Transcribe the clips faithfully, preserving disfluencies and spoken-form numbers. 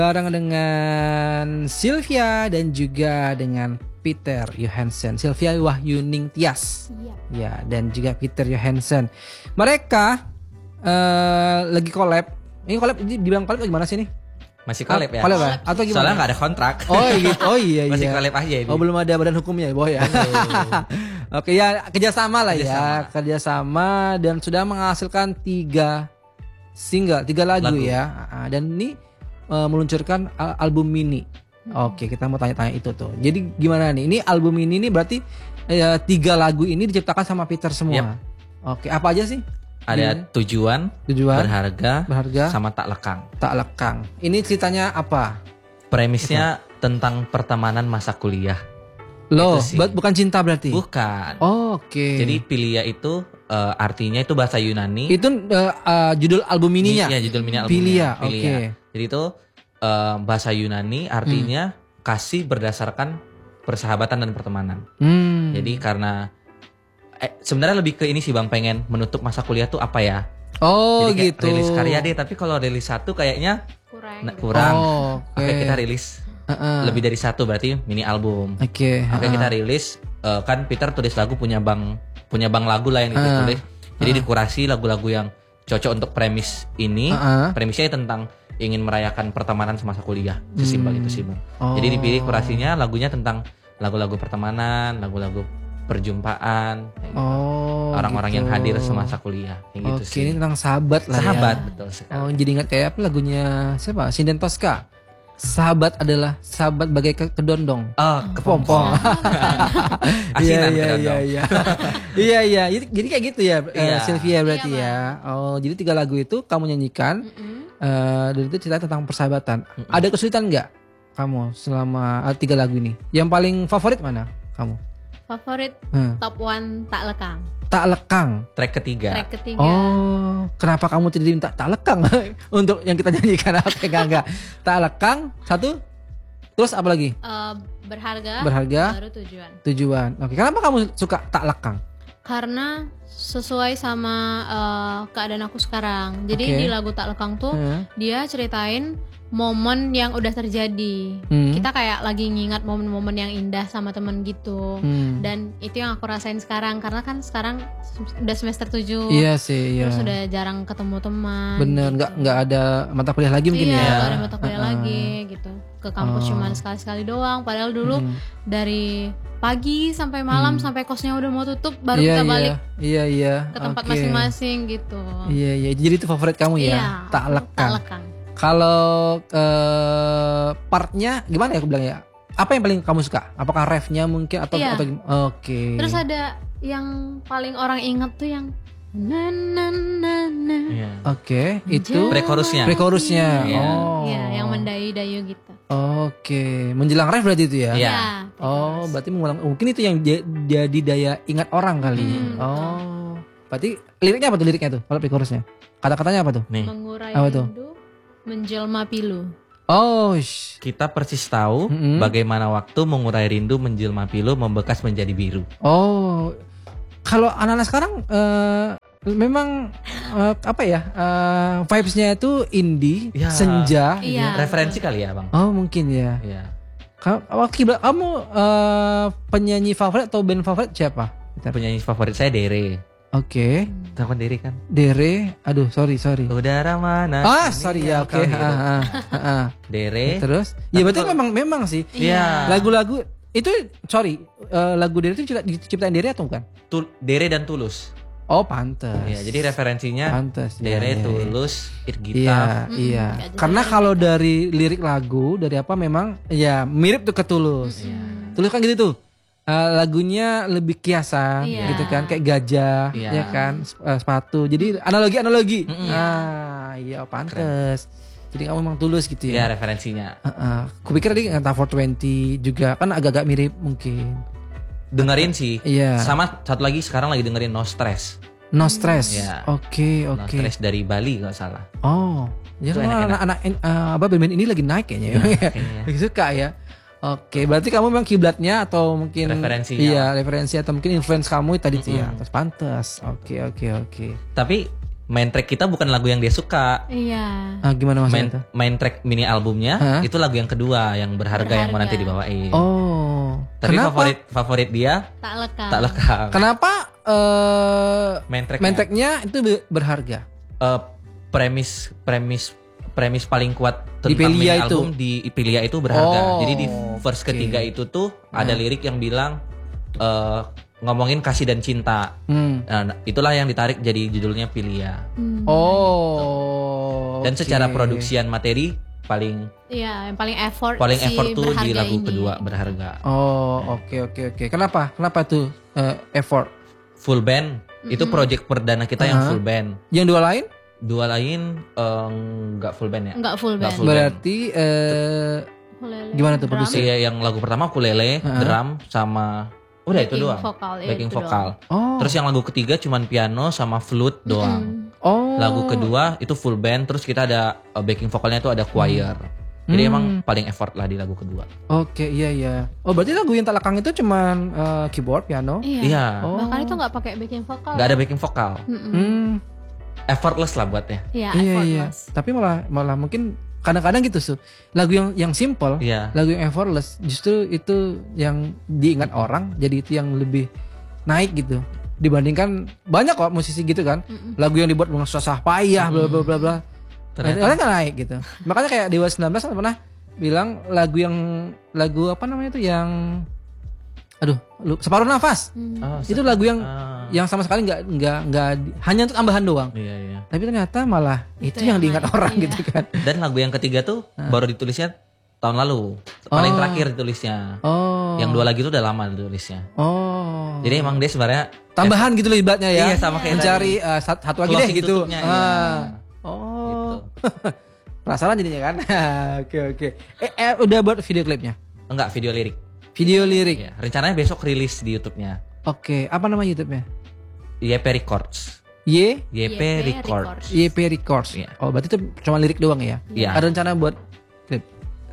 Bareng dengan Sylvia dan juga dengan Peter Johansson. Sylvia Wahyuning Tias. Iya. Ya, dan juga Peter Johansson. Mereka uh, lagi collab. Ini collab, ini dibilang collab gimana sih nih? Masih collab ya? Collab ya? Atau gimana? Soalnya gak ada kontrak. Oh iya, oh iya, iya. Masih collab aja ini. Oh belum ada badan hukumnya ya, boh ya. Oke ya, kerjasama lah kerjasama. ya, kerjasama dan sudah menghasilkan tiga single, tiga lagu, lagu. ya. Dan ini uh, meluncurkan album mini. Oke, kita mau tanya-tanya itu tuh. Jadi gimana nih? Ini album ini nih berarti uh, tiga lagu ini diciptakan sama Peter semua. Yep. Oke, apa aja sih? Ada Gini. tujuan, tujuan, berharga, berharga, sama tak lekang. Tak lekang. Ini ceritanya apa? Premisnya apa? Tentang pertemanan masa kuliah. Loh, bukan cinta berarti? Bukan. Oh, oke. Okay. Jadi Pilia itu uh, artinya itu bahasa Yunani. Itu uh, uh, judul album mininya? Iya, judul mini albumnya. Pilia, oke. Okay. Jadi itu uh, bahasa Yunani artinya hmm. kasih berdasarkan persahabatan dan pertemanan. Hmm. Jadi karena eh, sebenarnya lebih ke ini sih Bang, pengen menutup masa kuliah tuh apa ya? Oh, jadi gitu. Rilis karya deh, tapi kalau rilis satu kayaknya kurang. Nah, kurang. Oh, oke, okay. okay, kita rilis uh-uh. lebih dari satu berarti mini album. Oke. Okay, uh-uh. Oke, kita rilis uh, kan Peter tulis lagu punya Bang punya Bang lagu lah yang ditulis. Uh-uh. Jadi dikurasi lagu-lagu yang cocok untuk premis ini. Uh-uh. Premisnya tentang ingin merayakan pertemanan semasa kuliah. Sesimpel hmm. itu sih, Bang. Oh. Jadi dipilih kurasinya lagunya tentang lagu-lagu pertemanan, lagu-lagu perjumpaan, oh, orang-orang gitu. yang hadir semasa kuliah, kayak gitu Oke, sih. ini tentang sahabat lah sahabat, ya. Betul sekali. Oh, jadi ingat kayak apa lagunya siapa? Sinden Tosca. Sahabat adalah sahabat bagai ke- kedondong. Oh, kepompong. Iya iya iya iya. Iya iya, jadi kayak gitu ya, uh, Sylvia berarti iya, ya. Oh, jadi tiga lagu itu kamu nyanyikan, uh, dan itu cerita tentang persahabatan. Mm-mm. Ada kesulitan nggak kamu selama uh, tiga lagu ini? Yang paling favorit mana kamu? Favorit hmm. top one tak lekang. Tak lekang. Track ketiga. Track ketiga. Oh, kenapa kamu tidak diminta tak lekang untuk yang kita nyanyikan? Oke, enggak enggak. Tak lekang satu. Terus apa lagi? Uh, berharga. Berharga. Baru tujuan. Tujuan. Oke, kenapa kamu suka tak lekang? Karena sesuai sama uh, keadaan aku sekarang. Jadi okay. di lagu Tak Lekang tuh hmm. dia ceritain momen yang udah terjadi. Hmm. Kita kayak lagi ngingat momen-momen yang indah sama temen gitu. Hmm. Dan itu yang aku rasain sekarang. Karena kan sekarang udah semester tujuh. Iya sih, iya. Terus udah jarang ketemu teman. Bener, gitu. nggak nggak ada mata kuliah lagi mungkin iya, ya. Iya, nggak ada mata kuliah uh-uh. lagi gitu. Ke kampus oh. cuma sekali-sekali doang. Padahal dulu hmm. dari pagi sampai malam hmm. sampai kosnya udah mau tutup baru iya, kita balik. Iya, iya. Ke tempat okay. masing-masing gitu. Iya, iya. Jadi itu favorit kamu ya? Iya, tak lekang. Tak lekang. Kalau uh, partnya gimana ya aku bilang ya? Apa yang paling kamu suka? Apakah refnya mungkin atau iya. atau oke. Okay. Terus ada yang paling orang inget tuh yang na na na na. Yeah. Oke, okay, itu pre-chorusnya. Pre-chorusnya. Iya. Oh. Iya, yang mendayu-dayu gitu. Oke, okay. Menjelang ref berarti itu ya? Iya. Yeah. Oh, berarti mengulang. Mungkin itu yang j- jadi daya ingat orang kali. Hmm, oh. Berarti liriknya apa tuh liriknya tuh? Kalau pre-chorusnya? Kata-katanya apa tuh? Nih. Mengurai apa rindu, tuh? menjelma pilu. Oh, sh- kita persis tahu mm-hmm. bagaimana waktu mengurai rindu, menjelma pilu, membekas menjadi biru. Oh, kalau anak-anak sekarang uh, memang uh, apa ya uh, vibes-nya itu indie, ya, senja. Iya. Referensi kali ya, Bang. Oh, mungkin ya. Iya. Kamu, kamu uh, penyanyi favorit atau band favorit siapa? Penyanyi favorit saya Dere. Oke. Okay. Tahu kan Dere kan? Dere, aduh sorry sorry. Udara mana? Ah sorry ya, oke. Okay. Ah, ah, ah. Dere. Terus? Ya berarti kalau... memang memang sih. Iya. Lagu-lagu itu sorry, uh, lagu Dere itu diciptain Dere atau bukan? Tul- Dere dan Tulus. Oh pantes. Iya, jadi referensinya pantes. Dere, ya, Tulus, Iya, Irgita. hmm, iya. Karena kalau dari lirik lagu dari apa memang ya mirip tuh ke Tulus. Hmm. Tulus kan gitu tuh. Uh, lagunya lebih kiasan yeah. gitu kan, kayak gajah yeah. ya kan, uh, sepatu. Jadi analogi-analogi. Mm-hmm. Ah, iya pantes. Keren. Jadi kamu memang Tulus gitu ya. Iya, referensinya. Uh-uh. Kupikir tadi Ngata four twenty juga kan agak-agak mirip mungkin. Dengerin sih. Iya. Sama satu lagi sekarang lagi dengerin No Stress. No Stress. Iya. Oke, oke. No Stress dari Bali kalau salah. Oh. Ya anak-anak uh, apa band ini lagi naik kayaknya ya. Lagi suka ya. Oke, berarti kamu memang kiblatnya atau mungkin referensinya. Iya, referensi atau mungkin influence kamu tadi tuh mm-hmm. ya. Terus pantas. Oke, oke, oke. Tapi main track kita bukan lagu yang dia suka. Iya. Ah, gimana maksudnya main, itu? Main track mini albumnya huh? itu lagu yang kedua yang berharga, berharga. yang mau nanti dibawain. Oh. Tapi kenapa? favorit favorit dia tak lekang. Tak lekang. Kenapa uh, main tracknya. main tracknya itu berharga? Uh, premis premis premis paling kuat tentang di Pilia mini album di Pilia itu berharga. Oh, Jadi di verse okay. ketiga itu tuh nah. ada lirik yang bilang uh, ngomongin kasih dan cinta. Hmm. Nah, itulah yang ditarik jadi judulnya Pilia. Hmm. Oh. Dan okay. secara produksian materi paling iya, yang paling effort paling si effort tuh di lagu ini. kedua berharga. Oh, oke okay, oke okay, oke. Okay. Kenapa? Kenapa tuh uh, effort? Full band. Mm-hmm. Itu project perdana kita uh-huh. yang full band. Yang dua lain? Dua lain enggak uh, full band ya? Enggak full band. Full Berarti uh, gimana tuh produksi? Iya, yang lagu pertama ukulele, uh-huh. drum sama udah backing itu doang. Vokal, ya, backing itu vokal. Doang. Oh. Terus yang lagu ketiga cuman piano sama flute doang. Mm-hmm. Oh. Lagu kedua itu full band, terus kita ada uh, backing vokalnya itu ada choir. Hmm. Jadi emang paling effort lah di lagu kedua. Oke, okay, iya iya. Oh, berarti lagu yang tak lekang itu cuman uh, keyboard, piano? Iya. iya. Oh. Bahkan itu nggak pakai backing vokal. Nggak ada backing vokal. Hmm. Effortless lah buatnya. Iya, iya, effortless. Iya. Tapi malah malah mungkin kadang-kadang gitu tuh. Lagu yang yang simple, iya. lagu yang effortless, justru itu yang diingat orang, jadi itu yang lebih naik gitu. Dibandingkan banyak kok musisi gitu kan. Mm-mm. Lagu yang dibuat dengan susah payah bla bla bla bla. Ternyata kan naik gitu. Makanya kayak Dewa sembilan belas kan pernah bilang lagu yang lagu apa namanya itu yang aduh, lu, separuh nafas. Hmm. Oh, itu lagu yang ah. yang sama sekali nggak nggak nggak hanya untuk tambahan doang. Iya, iya. Tapi ternyata malah itu, itu yang, yang diingat orang iya. gitu kan. Dan lagu yang ketiga tuh ah. baru ditulisnya tahun lalu. Paling oh. terakhir ditulisnya. Oh. Yang dua lagi tuh udah lama ditulisnya. Oh. Jadi emang dia sebenarnya tambahan gitu loh ibaratnya ya. Iya, sama kayak mencari uh, satu lagi deh gitu. Ah. Ya. Oh. Gitu. Penasaran jadinya kan. Oke oke. Eh, eh udah buat video klipnya? Enggak, video lirik. Video lirik. Ya, rencananya besok rilis di YouTube-nya. Oke, apa nama YouTube-nya? Y P Records. Y Y P Records. Y P Records. Ya. Oh, berarti itu cuma lirik doang ya? Iya. Ada rencana buat klip?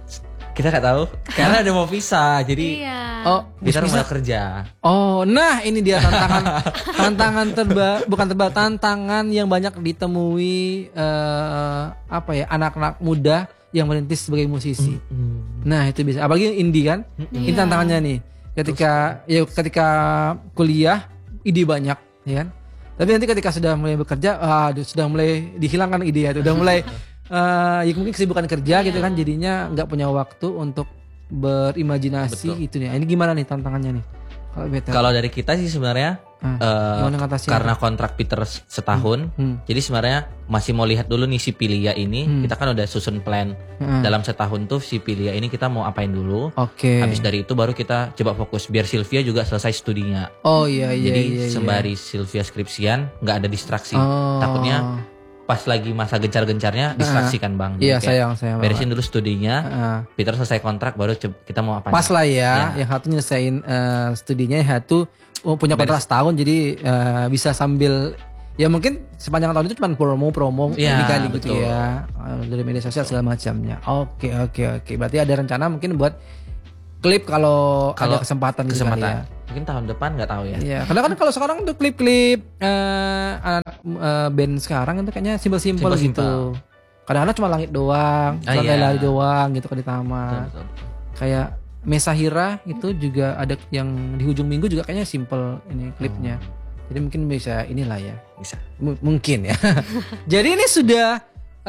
Kita nggak tahu. Karena ada mau visa, jadi iya. Oh, kita mau kerja. Oh, nah ini dia tantangan tantangan terba bukan terba tantangan yang banyak ditemui uh, apa ya anak-anak muda yang merintis sebagai musisi. Mm-hmm. Nah itu bisa, apalagi indie kan, mm-hmm. ini tantangannya nih. Ketika Terus, ya ketika kuliah ide banyak, ya kan. Tapi nanti ketika sudah mulai bekerja, aduh sudah mulai dihilangkan ide ya, sudah mulai uh, ya mungkin kesibukan kerja yeah. gitu kan, jadinya nggak punya waktu untuk berimajinasi. Betul. Gitu nih. Ini gimana nih tantangannya nih? Kalau dari kita sih sebenarnya hmm. uh, karena kontrak Peter setahun, hmm. Hmm. jadi sebenarnya masih mau lihat dulu nih si Pilia ini. Hmm. Kita kan udah susun plan hmm. dalam setahun tuh si Pilia ini kita mau apain dulu. Oke. Okay. Habis dari itu baru kita coba fokus biar Sylvia juga selesai studinya. Oh iya iya. Jadi iya, iya. sembari Sylvia skripsian nggak ada distraksi. Oh. Takutnya pas lagi masa gencar-gencarnya distraksi kan Bang. Iya sayang sayang. Beresin dulu studinya. Uh. Peter selesai kontrak baru kita mau apa? Pas lah ya. ya. Yang satu nyelesain uh, studinya, yang satu oh, punya kontrak setahun jadi uh, bisa sambil ya mungkin sepanjang tahun itu cuma promo-promo ya, kali gitu ya uh, dari media sosial segala macamnya. Oke oke oke. Berarti ada rencana mungkin buat klip kalau ada kesempatan kesempatan. Gitu ya. Mungkin tahun depan nggak tahu ya. Iya, karena kan kalau sekarang tuh klip-klip uh, anak uh, band sekarang itu kayaknya simpel-simpel gitu. Kadang-kadang cuma langit doang, ah, cuma iya. lari doang gitu kan di taman. Betul, betul. Kayak Mesa Hira itu juga ada yang di ujung minggu juga kayaknya simpel ini klipnya. Hmm. Jadi mungkin bisa inilah ya. Bisa. M- mungkin ya. Jadi ini sudah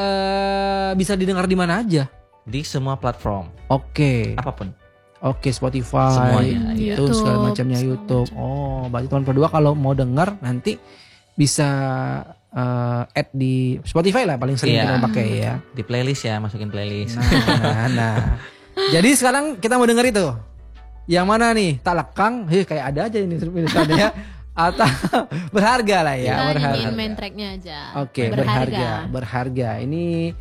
uh, bisa didengar di mana aja? Di semua platform. Oke. Okay. Apapun. Oke, Spotify, semuanya, itu YouTube, segala macamnya YouTube. Oh, berarti teman berdua kalau mau dengar nanti bisa uh, add di Spotify lah paling sering yeah. kita pakai ya. Di playlist ya, masukin playlist. Nah, nah, nah. Jadi sekarang kita mau denger itu. Yang mana nih? Tak lekang, heh kayak ada aja ini tulisannya atau berharga lah ya, kita berharga. Kita main tracknya aja. Oke, okay, berharga. Berharga. Ini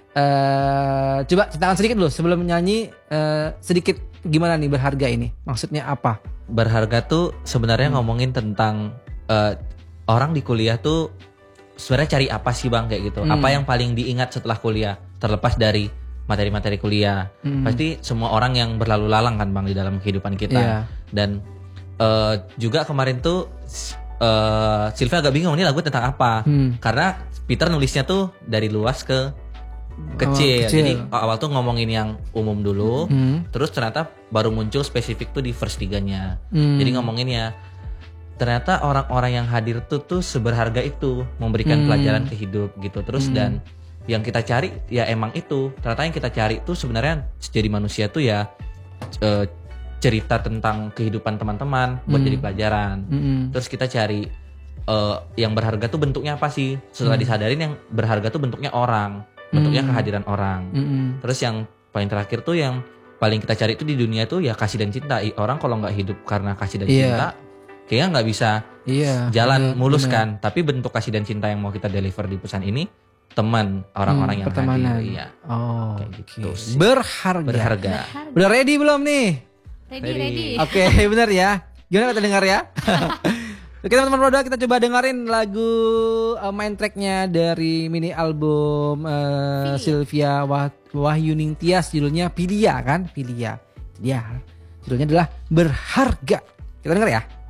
uh, coba ceritakan sedikit dulu sebelum nyanyi uh, sedikit gimana nih berharga ini? Maksudnya apa? Berharga tuh sebenarnya hmm. ngomongin tentang uh, orang di kuliah tuh sebenarnya cari apa sih Bang kayak gitu. Hmm. Apa yang paling diingat setelah kuliah? Terlepas dari materi-materi kuliah. Hmm. Pasti semua orang yang berlalu lalang kan Bang di dalam kehidupan kita. Yeah. Dan uh, juga kemarin tuh uh, Sylvia agak bingung ini lagu tentang apa. Hmm. Karena Peter nulisnya tuh dari luas ke kecil. Oh, kecil. Jadi awal tuh ngomongin yang umum dulu, hmm. terus ternyata baru muncul spesifik tuh di verse tiganya. Hmm. Jadi ngomongin ya ternyata orang-orang yang hadir tuh tuh seberharga itu, memberikan hmm. pelajaran ke hidup gitu. Terus hmm. dan yang kita cari ya emang itu. Ternyata yang kita cari tuh sebenarnya jadi manusia tuh ya e, cerita tentang kehidupan teman-teman buat hmm. jadi pelajaran. Hmm. Terus kita cari e, yang berharga tuh bentuknya apa sih? Setelah hmm. disadarin yang berharga tuh bentuknya orang, bentuknya hmm. kehadiran orang. Hmm. Terus yang paling terakhir tuh yang paling kita cari itu di dunia tuh ya kasih dan cinta. Orang kalau nggak hidup karena kasih dan yeah. cinta, kayaknya nggak bisa yeah, jalan bener, mulus bener. Kan. Tapi bentuk kasih dan cinta yang mau kita deliver di pesan ini teman orang-orang hmm, yang pertemanan. Hadir. Iya. Oh, kayak gitu. Okay. Berharga. Berharga. Berharga. Udah ready belum nih? Ready, ready. Oke, okay, benar ya. Gimana kita dengar ya? Oke teman-teman Roda, kita coba dengerin lagu uh, main tracknya dari mini album uh, Sylvia Wah- Wahyuning Tias, judulnya Pilia kan? Pilia. Dia judulnya adalah Berharga. Kita denger ya.